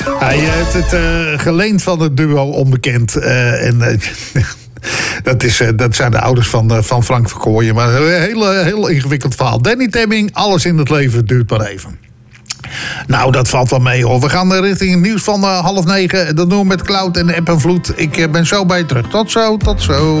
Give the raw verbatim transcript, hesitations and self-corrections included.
Hij heeft het uh, geleend van het duo Onbekend. Uh, en... Uh, Dat, is, dat zijn de ouders van, van Frank van Kooijen. Maar een heel, heel ingewikkeld verhaal. Danny Temming, alles in het leven duurt maar even. Nou, dat valt wel mee hoor. We gaan richting het nieuws van uh, half negen. Dat doen we met Cloud en App en Vloed. Ik uh, ben zo bij je terug. Tot zo, tot zo.